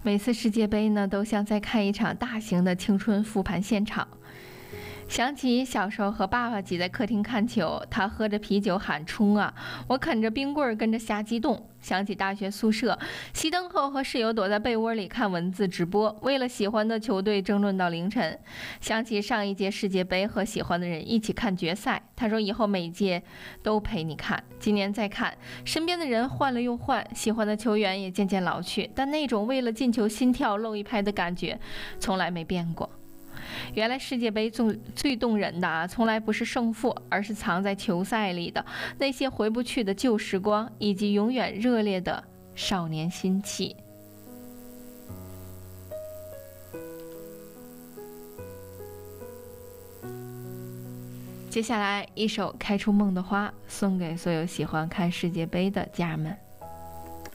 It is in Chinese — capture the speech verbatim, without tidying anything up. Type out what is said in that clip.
每次世界杯呢，都像在看一场大型的青春复盘现场。想起小时候和爸爸挤在客厅看球，他喝着啤酒喊冲啊，我啃着冰棍跟着瞎激动。想起大学宿舍，熄灯后和室友躲在被窝里看文字直播，为了喜欢的球队争论到凌晨。想起上一届世界杯和喜欢的人一起看决赛，他说以后每届都陪你看。今年再看，身边的人换了又换，喜欢的球员也渐渐老去，但那种为了进球心跳漏一拍的感觉从来没变过。原来世界杯最最动人的啊，从来不是胜负，而是藏在球赛里的那些回不去的旧时光，以及永远热烈的少年心气。接下来一首《开出梦的花》，送给所有喜欢看世界杯的家人们。